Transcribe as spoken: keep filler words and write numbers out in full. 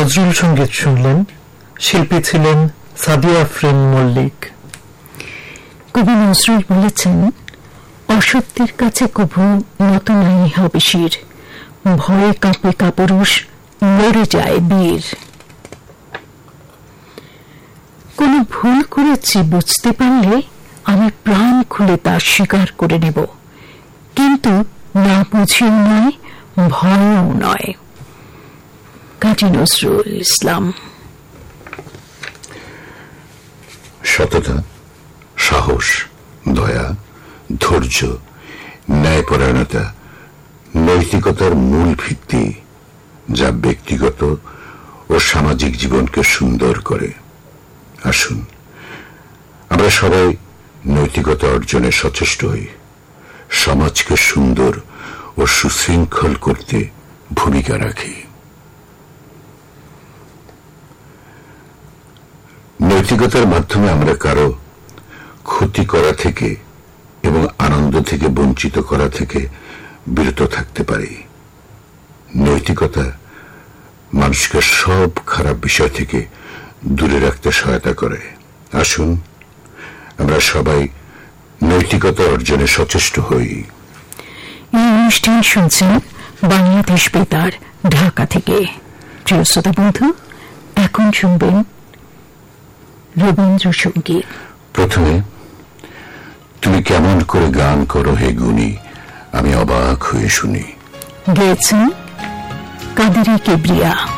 নজরুল সঙ্গীত শুনলেন। শিল্পী ছিলেন সাদিয়া আফরিন মল্লিক। কবি নজরুল বলেছেন, অসত্যের কাছে কভু নত নাই হবে শির, ভয়ে কাঁপে কাপুরুষ, লড়ে যায় বীর। কোন ভুল করেছি বুঝতে পারলে আমি প্রাণ খুলে তা স্বীকার করে নেব, কিন্তু না বুঝেও নয়, ভয়েও নয়। কাজী নজরুল ইসলাম। সততা, সাহস, দয়া, ধৈর্য, ন্যায়পরায়ণতা নৈতিকতার মূল ভিত্তি, যা ব্যক্তিগত ও সামাজিক জীবনকে সুন্দর করে। আসুন আমরা সবাই নৈতিকতা অর্জনে সচেষ্ট হই, সমাজকে সুন্দর ও সুশৃঙ্খল করতে ভূমিকা রাখি। নৈতিকতার মাধ্যমে আমরা কারো ক্ষতি করা থেকে এবং আনন্দ থেকে বঞ্চিত করা থেকে বিরত থাকতে পারি। নৈতিকতা মানুষকে সব খারাপ বিষয় থেকে দূরে রাখতে সহায়তা করে। আসুন আমরা সবাই নৈতিকতা অর্জনে সচেষ্ট হই। এই অনুষ্ঠান শুনছেন বাংলাদেশ বেতার ঢাকা থেকে। প্রিয় শ্রোতা বন্ধু, এখন শুনবেন রবীন্দ্রসঙ্গীত। প্রথমে তুমি কেমন করে গান করো হে গুণী, আমি অবাক হয়ে শুনি। গেয়েছেন কাদেরি কিবরিয়া।